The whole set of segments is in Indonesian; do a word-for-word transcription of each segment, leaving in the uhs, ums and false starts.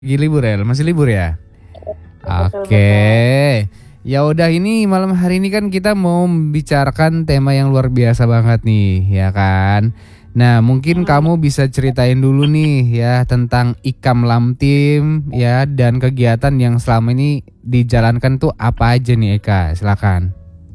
Lagi libur ya? Masih libur ya? Betul, Oke. Ya udah, ini malam hari ini kan kita mau membicarakan tema yang luar biasa banget nih, ya kan? Nah, mungkin Hmm. kamu bisa ceritain dulu nih ya tentang Ikam Lamtim ya, dan kegiatan yang selama ini dijalankan tuh apa aja nih, Eka? Silakan.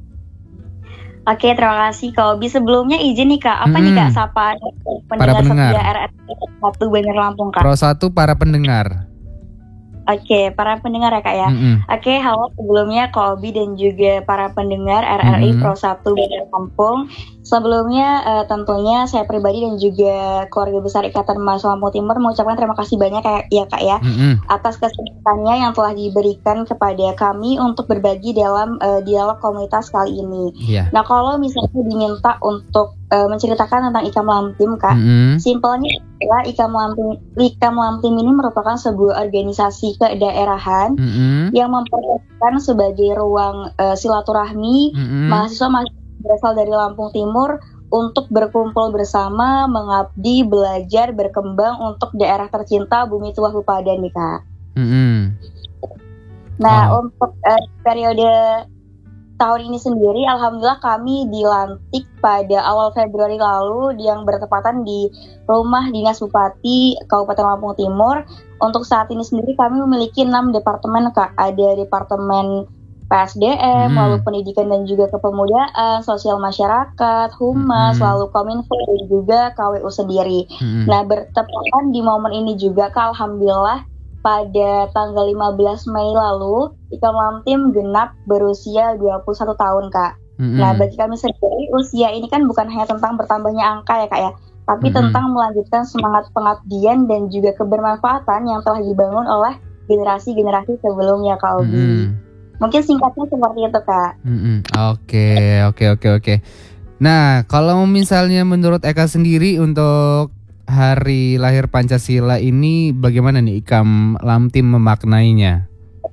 Oke, terima kasih Kak Obi. Sebelumnya izin nih Kak, apa nih Kak Mm-mm. sapa Para pendengar pendengar. setia R R I satu Banjar Lampung Kak? Pro satu para pendengar. Oke, para pendengar ya Kak ya. Mm-mm. Oke, halo sebelumnya Kak Obi dan juga para pendengar R R I Mm-mm. Pro satu Banjar Lampung. Sebelumnya eh, tentunya saya pribadi dan juga keluarga besar Ikatan Mahasiswa Lampung Timur mengucapkan terima kasih banyak Kak, ya Kak ya, Mm-mm. atas kesempatannya yang telah diberikan kepada kami untuk berbagi dalam eh, dialog komunitas kali ini. Iya. Nah, kalau misalnya diminta untuk uh, menceritakan tentang Ikam Lamtim Kak, Mm-mm. simpelnya adalah Ikam Lamtim, Ikam Lamtim ini merupakan sebuah organisasi kedaerahan Mm-mm. yang memperkenalkan sebagai ruang uh, silaturahmi Mm-mm. mahasiswa-mahasiswa berasal dari Lampung Timur untuk berkumpul bersama, mengabdi, belajar, berkembang untuk daerah tercinta Bumi Tuah Lupadan nih Kak. Mm-mm. Nah, Oh. untuk uh, periode tahun ini sendiri, alhamdulillah kami dilantik pada awal Februari lalu yang bertepatan di Rumah Dinas Bupati Kabupaten Lampung Timur. Untuk saat ini sendiri kami memiliki enam departemen Kak. Ada Departemen P S D M, Hmm. lalu Pendidikan dan juga Kepemudaan, Sosial Masyarakat, Humas, Hmm. lalu Kominfo dan juga K W U sendiri. Hmm. Nah, bertepatan di momen ini juga Kak, alhamdulillah pada tanggal lima belas Mei lalu, Ikam Lamtim genap berusia dua puluh satu tahun, Kak. Mm-mm. Nah, bagi kami sendiri, usia ini kan bukan hanya tentang bertambahnya angka ya, Kak ya, tapi Mm-mm. tentang melanjutkan semangat pengabdian dan juga kebermanfaatan yang telah dibangun oleh generasi-generasi sebelumnya, Kak Obi. Mm-mm. Mungkin singkatnya seperti itu, Kak. Mm-mm. Oke, oke, oke, oke. Nah, kalau misalnya menurut Eka sendiri untuk hari lahir Pancasila ini bagaimana nih Ikam Lamtim memaknainya?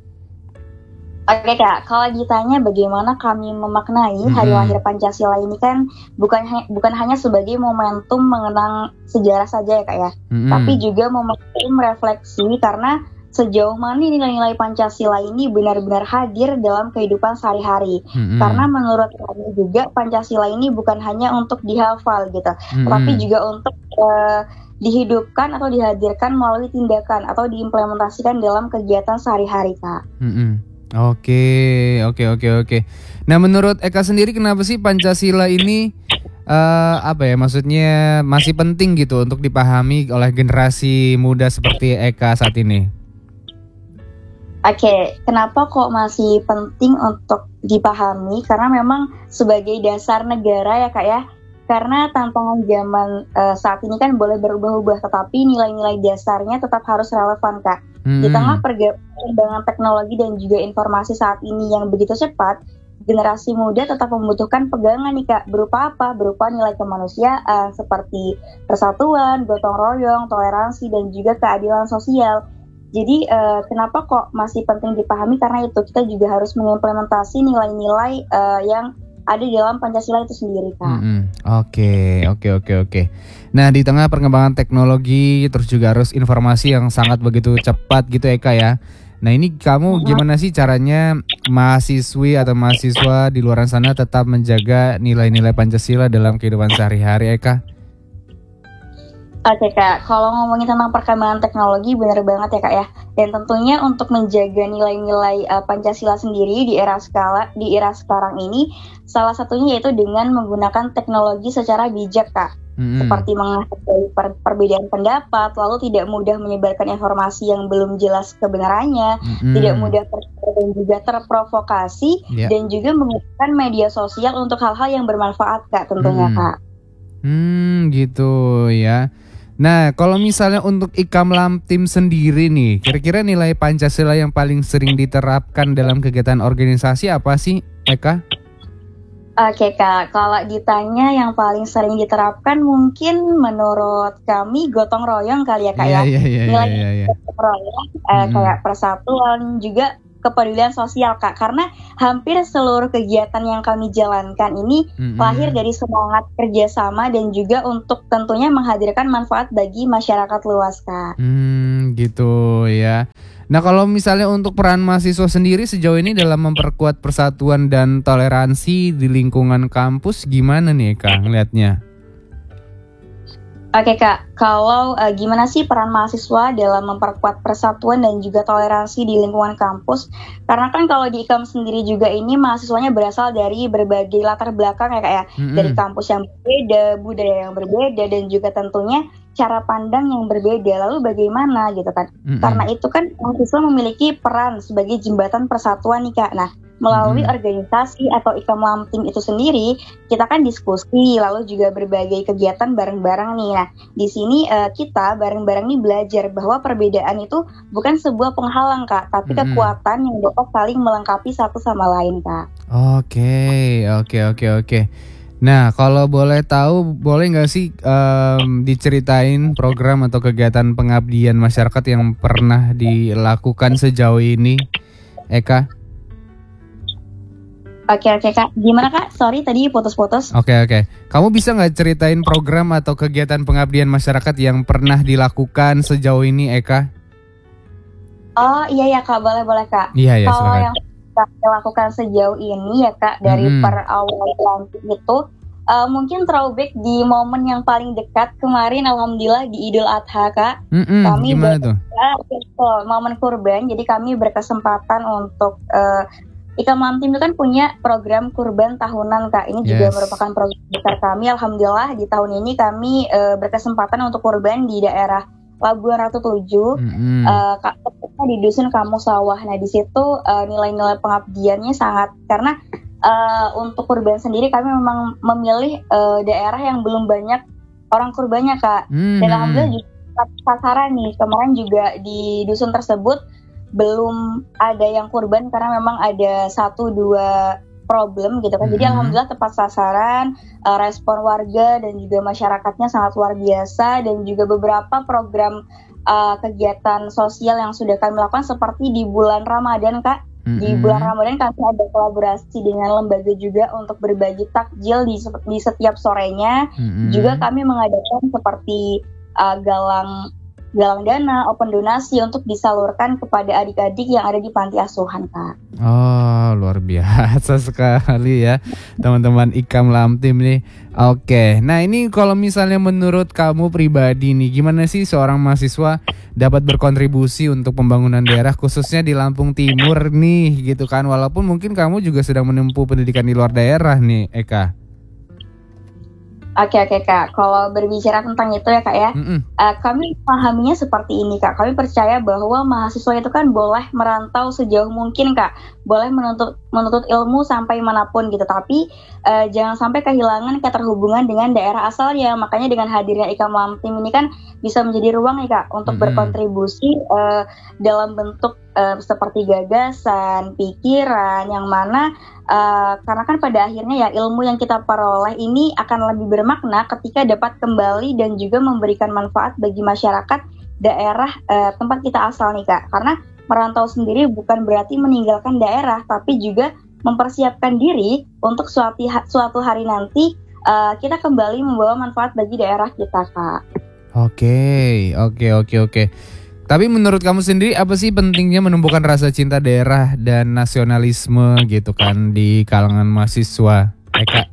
Oke Kak, kalau ditanya bagaimana kami memaknai Mm-hmm. Hari Lahir Pancasila ini kan bukan ha- bukan hanya sebagai momentum mengenang sejarah saja ya Kak ya, Mm-mm. tapi juga momentum refleksi karena sejauh mana nilai-nilai Pancasila ini benar-benar hadir dalam kehidupan sehari-hari. Mm-mm. Karena menurut kami juga Pancasila ini bukan hanya untuk dihafal gitu, Mm-mm. tapi juga untuk uh, dihidupkan atau dihadirkan melalui tindakan atau diimplementasikan dalam kegiatan sehari-hari Kak. Mm-mm. Oke, oke, oke, oke. Nah, menurut Eka sendiri kenapa sih Pancasila ini eh, apa ya? Maksudnya masih penting gitu untuk dipahami oleh generasi muda seperti Eka saat ini? Oke, kenapa kok masih penting untuk dipahami? Karena memang sebagai dasar negara ya Kak ya. Karena tantangan zaman uh, saat ini kan boleh berubah-ubah, tetapi nilai-nilai dasarnya tetap harus relevan Kak. Hmm. Di tengah perkembangan teknologi dan juga informasi saat ini yang begitu cepat, generasi muda tetap membutuhkan pegangan nih Kak. Berupa apa? Berupa nilai kemanusiaan seperti persatuan, gotong royong, toleransi, dan juga keadilan sosial. Jadi uh, kenapa kok masih penting dipahami? Karena itu kita juga harus mengimplementasi nilai-nilai uh, yang ada di dalam Pancasila itu sendiri, Kak. Mm-hmm. Oke, oke, oke, oke. Nah, di tengah perkembangan teknologi, terus juga harus informasi yang sangat begitu cepat gitu Eka ya. Nah, ini kamu gimana sih caranya mahasiswi atau mahasiswa di luar sana tetap menjaga nilai-nilai Pancasila dalam kehidupan sehari-hari, Eka? Oke Kak, kalau ngomongin tentang perkembangan teknologi benar banget ya Kak ya. Dan tentunya untuk menjaga nilai-nilai uh, Pancasila sendiri di era skala di era sekarang ini, salah satunya yaitu dengan menggunakan teknologi secara bijak Kak. Mm-hmm. Seperti menghargai per- perbedaan pendapat, lalu tidak mudah menyebarkan informasi yang belum jelas kebenarannya, mm-hmm. tidak mudah percaya dan juga terprovokasi, yeah. dan juga menggunakan media sosial untuk hal-hal yang bermanfaat Kak tentunya mm-hmm. Kak. Hmm, gitu ya. Nah, kalau misalnya untuk Ikam Lamtim sendiri nih, kira-kira nilai Pancasila yang paling sering diterapkan dalam kegiatan organisasi apa sih, Eka? Oke Kak, kalau ditanya yang paling sering diterapkan mungkin menurut kami gotong royong kali ya Kak ya. Iya, iya, nilai iya, iya. gotong royong eh, mm-hmm. kayak persatuan juga kepedulian sosial Kak, karena hampir seluruh kegiatan yang kami jalankan ini mm-hmm. lahir dari semangat kerjasama dan juga untuk tentunya menghadirkan manfaat bagi masyarakat luas Kak. Hmm, gitu ya. Nah kalau misalnya untuk peran mahasiswa sendiri sejauh ini dalam memperkuat persatuan dan toleransi di lingkungan kampus gimana nih Kak ngelihatnya? Oke Kak, kalau uh, gimana sih peran mahasiswa dalam memperkuat persatuan dan juga toleransi di lingkungan kampus? Karena kan kalau di I K A M sendiri juga ini mahasiswanya berasal dari berbagai latar belakang ya Kak ya. Mm-hmm. Dari kampus yang berbeda, budaya yang berbeda, dan juga tentunya cara pandang yang berbeda. Lalu bagaimana gitu kan? Mm-hmm. Karena itu kan mahasiswa memiliki peran sebagai jembatan persatuan nih Kak. Nah, melalui hmm. organisasi atau I K A M Lamtim itu sendiri, kita kan diskusi, lalu juga berbagai kegiatan bareng-bareng nih. Nah, di sini uh, kita bareng-bareng nih belajar bahwa perbedaan itu bukan sebuah penghalang Kak, tapi hmm. kekuatan yang dapat saling melengkapi satu sama lain Kak. Oke, oke, oke, oke. Nah, kalau boleh tahu, boleh nggak sih um, diceritain program atau kegiatan pengabdian masyarakat yang pernah dilakukan sejauh ini, Eka? Oke oke Kak, gimana Kak? Sorry tadi putus-putus. Oke oke, kamu bisa nggak ceritain program atau kegiatan pengabdian masyarakat yang pernah dilakukan sejauh ini, Eka? Oh iya ya Kak, boleh boleh Kak. Iya ya. Kalau yang kita lakukan sejauh ini ya Kak, dari hmm. per awal Lamtim itu, uh, mungkin throwback di momen yang paling dekat kemarin, alhamdulillah di Idul Adha Kak. Mm-mm, kami gimana tuh? Uh, momen kurban, jadi kami berkesempatan untuk uh, I K A M Lamtim itu kan punya program kurban tahunan Kak. Ini juga yes. merupakan program besar kami. Alhamdulillah di tahun ini kami e, berkesempatan untuk kurban di daerah Labuan Ratu tujuh, mm-hmm. e, di Dusun Kamu Sawah. Nah di situ e, nilai-nilai pengabdiannya sangat, karena e, untuk kurban sendiri kami memang memilih e, daerah yang belum banyak orang kurbannya Kak. Mm-hmm. Dan alhamdulillah juga sasaran nih. Kemarin juga di dusun tersebut belum ada yang kurban karena memang ada satu dua problem gitu kan. Jadi mm-hmm. alhamdulillah tepat sasaran, uh, respon warga dan juga masyarakatnya sangat luar biasa, dan juga beberapa program uh, kegiatan sosial yang sudah kami lakukan seperti di bulan Ramadan Kak. Mm-hmm. Di bulan Ramadan kami ada kolaborasi dengan lembaga juga untuk berbagi takjil di, di setiap sorenya. Mm-hmm. Juga kami mengadakan seperti uh, galang galang dana, open donasi untuk disalurkan kepada adik-adik yang ada di panti asuhan Kak. Oh luar biasa sekali ya teman-teman I K A M Lamtim nih. Oke, nah ini kalau misalnya menurut kamu pribadi nih, gimana sih seorang mahasiswa dapat berkontribusi untuk pembangunan daerah khususnya di Lampung Timur nih gitu kan, walaupun mungkin kamu juga sedang menempuh pendidikan di luar daerah nih Eka. Oke oke Kak, kalau berbicara tentang itu ya Kak ya, uh, kami memahaminya seperti ini Kak. Kami percaya bahwa mahasiswa itu kan boleh merantau sejauh mungkin Kak, boleh menuntut menuntut ilmu sampai manapun gitu. Tapi uh, jangan sampai kehilangan keterhubungan dengan daerah asalnya. Makanya dengan hadirnya I K A M Lamtim ini kan bisa menjadi ruang ya Kak untuk mm-hmm. berkontribusi uh, dalam bentuk uh, seperti gagasan, pikiran yang mana Uh, karena kan pada akhirnya ya ilmu yang kita peroleh ini akan lebih bermakna ketika dapat kembali dan juga memberikan manfaat bagi masyarakat daerah uh, tempat kita asal nih Kak. Karena merantau sendiri bukan berarti meninggalkan daerah, tapi juga mempersiapkan diri untuk suatu, suatu hari nanti uh, kita kembali membawa manfaat bagi daerah kita Kak. Oke, oke, oke, oke. Tapi menurut kamu sendiri apa sih pentingnya menumbuhkan rasa cinta daerah dan nasionalisme gitu kan di kalangan mahasiswa, Eka?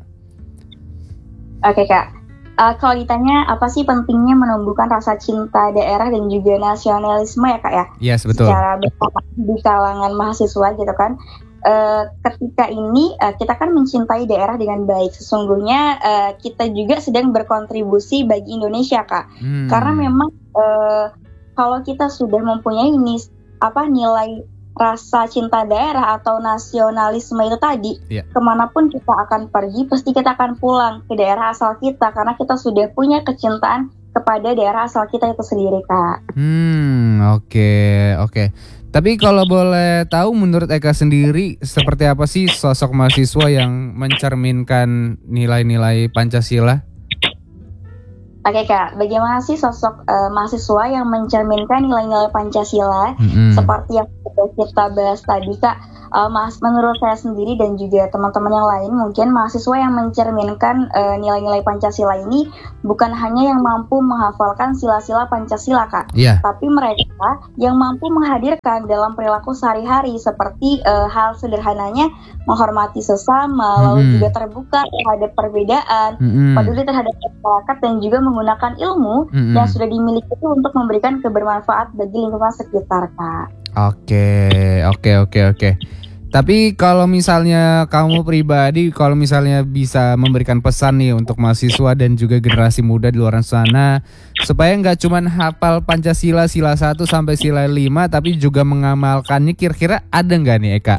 Oke Kak, uh, kalau ditanya apa sih pentingnya menumbuhkan rasa cinta daerah dan juga nasionalisme ya Kak ya? Yes, betul. Secara di kalangan mahasiswa gitu kan. Uh, ketika ini uh, kita kan mencintai daerah dengan baik. Sesungguhnya uh, kita juga sedang berkontribusi bagi Indonesia Kak. Hmm. Karena memang uh, kalau kita sudah mempunyai nis, apa nilai rasa cinta daerah atau nasionalisme itu tadi, yeah. kemanapun kita akan pergi, pasti kita akan pulang ke daerah asal kita karena kita sudah punya kecintaan kepada daerah asal kita itu sendiri Kak. Hmm, oke, okay, oke. Okay. Tapi kalau boleh tahu menurut Eka sendiri seperti apa sih sosok mahasiswa yang mencerminkan nilai-nilai Pancasila? Oke Kak, bagaimana sih sosok uh, mahasiswa yang mencerminkan nilai-nilai Pancasila mm-hmm. seperti yang kita bahas tadi Kak, uh, mas, menurut saya sendiri dan juga teman-teman yang lain, mungkin mahasiswa yang mencerminkan uh, nilai-nilai Pancasila ini bukan hanya yang mampu menghafalkan sila-sila Pancasila Kak, yeah. tapi mereka yang mampu menghadirkan dalam perilaku sehari-hari seperti uh, hal sederhananya menghormati sesama, mm-hmm. lalu juga terbuka terhadap perbedaan, mm-hmm. peduli terhadap masyarakat dan juga menggunakan ilmu mm-hmm. yang sudah dimiliki itu untuk memberikan kebermanfaat bagi lingkungan sekitar Kak. Oke, oke, oke, oke. Tapi kalau misalnya kamu pribadi, kalau misalnya bisa memberikan pesan nih untuk mahasiswa dan juga generasi muda di luar sana, supaya nggak cuma hafal Pancasila sila satu sampai sila lima, tapi juga mengamalkannya, kira-kira ada nggak nih Eka?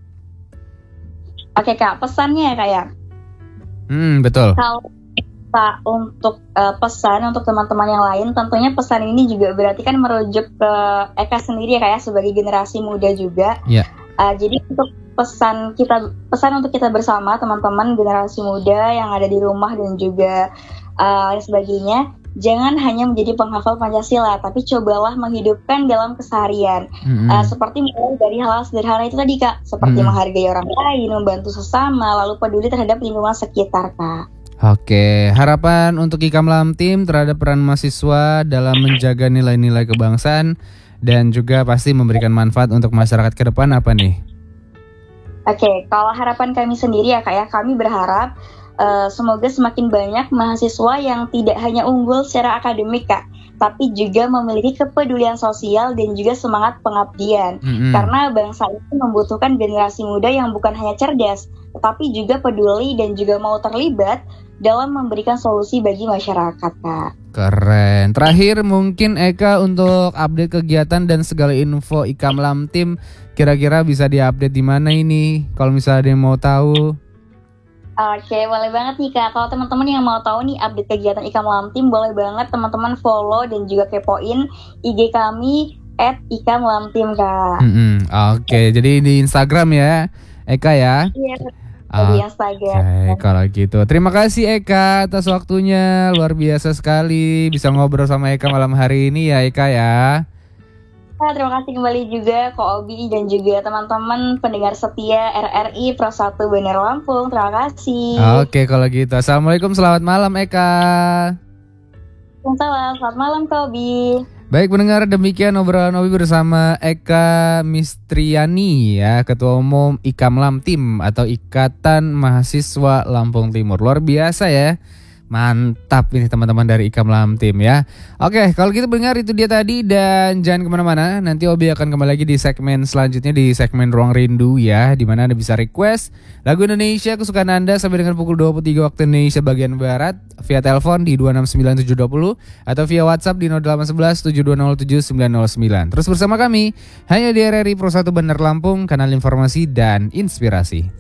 Oke Kak, pesannya ya Kak ya. Hmm, betul. Kalau Pak, untuk uh, pesan untuk teman-teman yang lain, tentunya pesan ini juga berarti kan merujuk ke Eka sendiri ya kayak sebagai generasi muda juga. Yeah. Uh, jadi untuk pesan kita, pesan untuk kita bersama teman-teman generasi muda yang ada di rumah dan juga uh, sebagainya, jangan hanya menjadi penghafal Pancasila, tapi cobalah menghidupkan dalam keseharian. Mm-hmm. Uh, seperti mulai dari hal sederhana itu tadi Kak, seperti mm-hmm. menghargai orang lain, membantu sesama, lalu peduli terhadap lingkungan sekitar Kak. Oke, harapan untuk Ikamlam Team terhadap peran mahasiswa dalam menjaga nilai-nilai kebangsaan dan juga pasti memberikan manfaat untuk masyarakat ke depan apa nih? Oke, kalau harapan kami sendiri ya Kak ya, kami berharap uh, semoga semakin banyak mahasiswa yang tidak hanya unggul secara akademik Kak, tapi juga memiliki kepedulian sosial dan juga semangat pengabdian. Mm-hmm. Karena bangsa itu membutuhkan generasi muda yang bukan hanya cerdas, tetapi juga peduli dan juga mau terlibat dalam memberikan solusi bagi masyarakat Kak. Keren. Terakhir mungkin Eka untuk update kegiatan dan segala info Ikamlam Team kira-kira bisa diupdate di mana ini? Kalau misalnya ada yang mau tahu. Oke, boleh banget nih Kak. Kalau teman-teman yang mau tahu nih update kegiatan Ikamlam Team, boleh banget teman-teman follow dan juga kepoin I G kami et ikamlam team Kak. Mm-hmm. Oke, jadi di Instagram ya Eka ya. Iya. Di Instagram. Oke, kalau gitu. Terima kasih Eka atas waktunya. Luar biasa sekali bisa ngobrol sama Eka malam hari ini ya Eka ya. Nah, terima kasih kembali juga Ko Obi dan juga teman-teman pendengar setia R R I Pro satu Bandar Lampung. Terima kasih. Oke, kalau gitu. Assalamualaikum, selamat malam Eka. Waalaikumsalam, selamat malam Ko Obi. Baik pendengar, demikian obrolan Obi bersama Eka Mistriani ya, Ketua Umum Ikamlam Team atau Ikatan Mahasiswa Lampung Timur. Luar biasa ya. Mantap ini teman-teman dari Ikamlam Team ya. Oke, kalau gitu pendengar itu dia tadi dan jangan kemana-mana. Nanti Obi akan kembali lagi di segmen selanjutnya di segmen Ruang Rindu ya, di mana Anda bisa request lagu Indonesia kesukaan Anda sampai dengan pukul dua puluh tiga waktu Indonesia bagian Barat via telepon di dua enam sembilan tujuh dua nol atau via WhatsApp di nol delapan satu satu tujuh dua nol tujuh sembilan nol sembilan. Terus bersama kami hanya di R R I Pro satu Bandar Lampung, kanal informasi dan inspirasi.